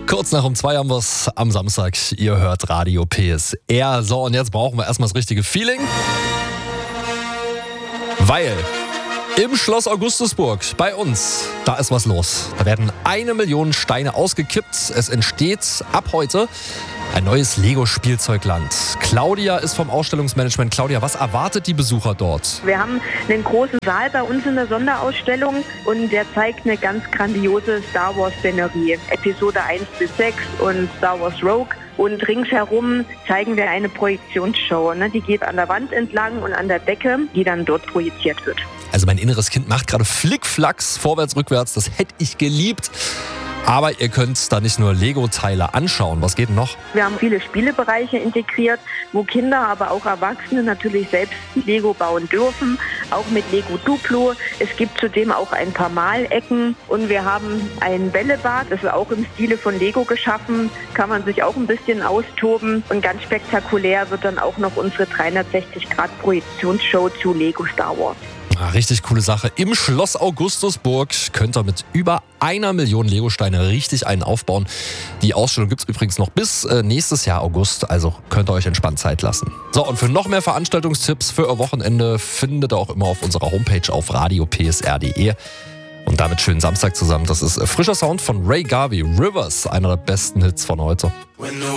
Kurz nach um 2 haben wir es am Samstag. Ihr hört Radio PSR. So, und jetzt brauchen wir erstmal das richtige Feeling. Weil im Schloss Augustusburg bei uns, da ist was los. Da werden 1 Million Steine ausgekippt. Es entsteht ab heute ein neues Lego-Spielzeugland. Claudia ist vom Ausstellungsmanagement. Claudia, was erwartet die Besucher dort? Wir haben einen großen Saal bei uns in der Sonderausstellung und der zeigt eine ganz grandiose Star Wars-Szenerie. Episode 1 bis 6 und Star Wars Rogue. Und ringsherum zeigen wir eine Projektionsshow. Die geht an der Wand entlang und an der Decke, die dann dort projiziert wird. Also mein inneres Kind macht gerade Flickflacks vorwärts, rückwärts. Das hätte ich geliebt. Aber ihr könnt da nicht nur Lego-Teile anschauen. Was geht denn noch? Wir haben viele Spielebereiche integriert, wo Kinder, aber auch Erwachsene natürlich selbst Lego bauen dürfen. Auch mit Lego Duplo. Es gibt zudem auch ein paar Malecken. Und wir haben ein Bällebad. Das ist auch im Stile von Lego geschaffen. Kann man sich auch ein bisschen austoben. Und ganz spektakulär wird dann auch noch unsere 360-Grad-Projektionsshow zu Lego Star Wars. Richtig coole Sache. Im Schloss Augustusburg könnt ihr mit über 1 Million Lego-Steine richtig einen aufbauen. Die Ausstellung gibt es übrigens noch bis nächstes Jahr August, also könnt ihr euch entspannt Zeit lassen. So, und für noch mehr Veranstaltungstipps für euer Wochenende findet ihr auch immer auf unserer Homepage auf radiopsr.de. Und damit schönen Samstag zusammen. Das ist frischer Sound von Ray Garvey, Rivers, einer der besten Hits von heute.